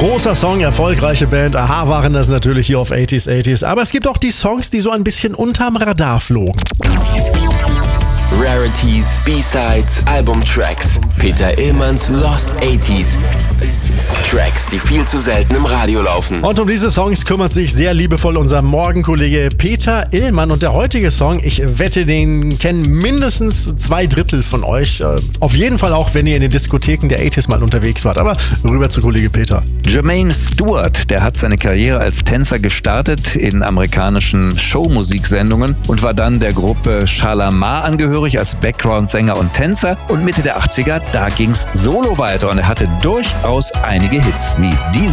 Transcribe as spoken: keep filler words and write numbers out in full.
Großer Song, erfolgreiche Band. Aha waren das natürlich hier auf achtziger achtziger. Aber es gibt auch die Songs, die so ein bisschen unterm Radar flogen. Rarities, B-Sides, Albumtracks. Peter Illmanns Lost achtziger. Tracks, die viel zu selten im Radio laufen. Und um diese Songs kümmert sich sehr liebevoll unser Morgenkollege Peter Illmann. Und der heutige Song, ich wette, den kennen mindestens zwei Drittel von euch. Auf jeden Fall auch, wenn ihr in den Diskotheken der achtziger mal unterwegs wart. Aber rüber zu Kollege Peter. Jermaine Stewart, der hat seine Karriere als Tänzer gestartet in amerikanischen Showmusiksendungen und war dann der Gruppe Shalamar angehörig als Background-Sänger und Tänzer. Und Mitte der achtziger, da ging's solo weiter und er hatte durchaus einige Hits wie diese.